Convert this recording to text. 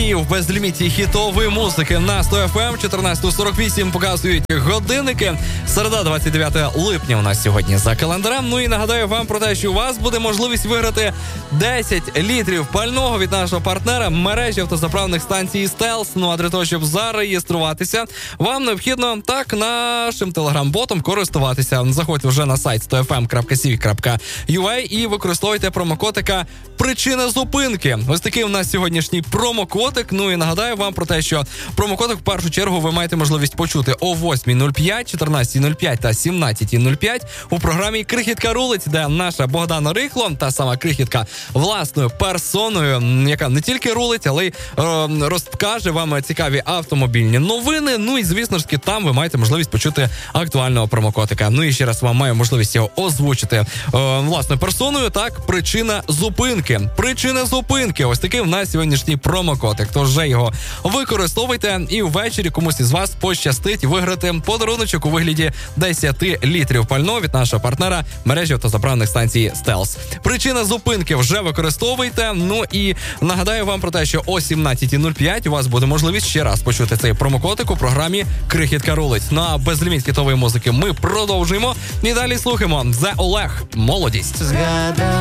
І в безліміті хітової музики на 100 FM 14:48 показують годинники. Середа, 29 липня у нас сьогодні за календарем. Ну і нагадаю вам про те, що у вас буде можливість виграти 10 літрів пального від нашого партнера мережі автозаправних станцій Стелс. Ну а для того, щоб зареєструватися, вам необхідно так нашим телеграм-ботом користуватися. Заходьте вже на сайт 100fm.civic.ua і використовуйте промокодика «Причина зупинки». Ось такий у нас сьогоднішній промокодик. Ну і нагадаю вам про те, що промокодик в першу чергу ви маєте можливість почути о 8:05, 14:05 та 17:05 у програмі «Крихітка рулить», де наша Богдана Рихло, та сама Крихітка власною персоною, яка не тільки рулить, але й розкаже вам цікаві автомобільні новини. Ну і, звісно ж, там ви маєте можливість почути актуального промокодика. Ну і ще раз вам маю можливість його озвучити власною персоною. Так, причина зупинки. Причина зупинки. Ось такий в нас сьогоднішній промокодик. Тож вже його використовуйте і ввечері комусь із вас пощастить виграти подаруночок у вигляді 10 літрів пального від нашого партнера мережі автозаправних станцій Стелс. Причина зупинки вже використовуйте. Ну і нагадаю вам про те, що о 17:05 у вас буде можливість ще раз почути цей промокодик у програмі «Крихітка рулить». Ну а безліміт хітової музики ми продовжуємо. І далі слухаємо The Олег «Молодість».